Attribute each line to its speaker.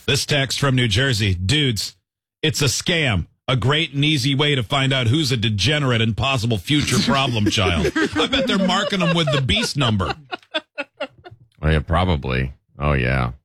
Speaker 1: This text from New Jersey. Dudes, it's a scam. A great and easy way to find out who's a degenerate and possible future problem child. I bet they're marking them with the beast number.
Speaker 2: Oh, yeah, probably. Oh, yeah.